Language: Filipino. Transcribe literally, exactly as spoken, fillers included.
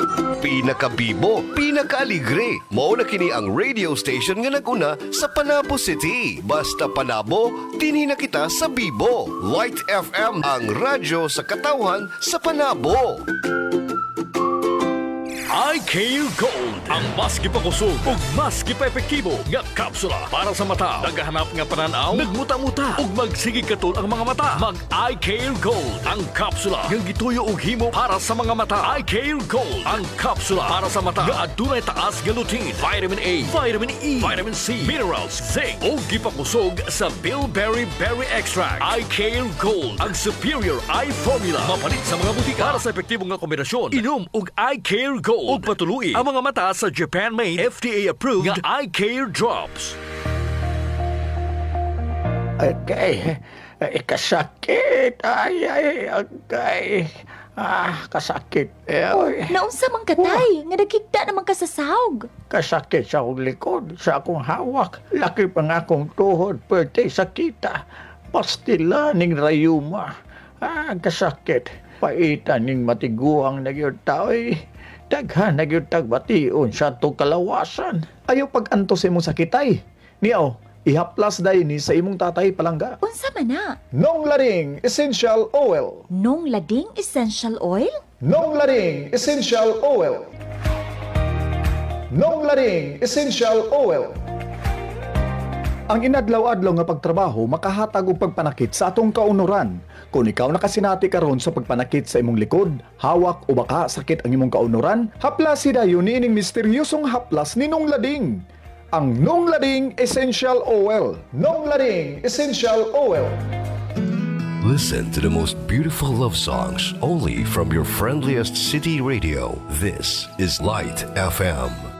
Pinakabibo, pinakaaligre. Mao na kini ang radio station nga naguna sa Panabo City. Basta Panabo, dinhi na kita sa Bibo. Light F M, ang radyo sa katawhan sa Panabo. I K Gold, ang mas kipakusog ug mas kipaepektibo nga kapsula para sa mata. Nagahanap nga pananaw, nagmuta-muta ug magsigig katul ang mga mata. Mag I K Gold, ang kapsula nga gituyo og himo para sa mga mata. I K Gold, ang kapsula para sa mata nga adunay taas nga lutein, vitamin A, vitamin E, vitamin C, minerals, zinc ug gipakusog sa bilberry berry extract. I K Gold, ang superior eye formula. Mapalit sa mga butika para sa epektibong nga kombinasyon. Inom og I K Gold ug patuluyi ang mga mata sa Japan-made, F D A-approved nga Eye Care Drops. Okay, ay, kasakit. Ay, ay, okay. Ah, kasakit. Eh, oy. Naunsa man katay, nga nakikita naman ka sa sahog. Kasakit sa akong likod, sa akong hawak. Laki pa nga akong tuhod, pwede sakita. Pastila ning rayuma. Ah, kasakit. Paitan ning matiguang na yun tao eh. Daghan na yun tagbation sa itong kalawasan. Ayaw pag-antos imong sakitay. Niyaw, ihaplas dahi ni sa imong tatay palangga. Unsa man na? Nong Laring Essential Oil. Nung lading essential oil? Nong Laring Essential Oil. Nong Laring Essential Oil. Ang inadlaw-adlaw nga pagtrabaho makahatag og pagpanakit sa atong kaunuran. Kung ikaw nakasinati karon sa pagpanakit sa imong likod, hawak o baka sakit ang imong kaunuran, haplas si dayon niining misteryosong haplas ni Nong Lading. Ang Nong Lading Essential Oil. Nong Lading Essential Oil. Listen to the most beautiful love songs only from your friendliest city radio. This is Light F M.